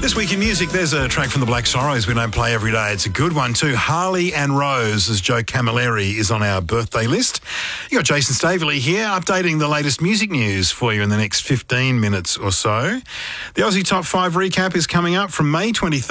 This week in music, there's a track from the Black Sorrows we don't play every day. It's a good one too. Harley and Rose, as Joe Camilleri is on our birthday list. You got Jason Staveley here, updating the latest music news for you in the next 15 minutes or so. The Aussie Top 5 recap is coming up from May 23rd.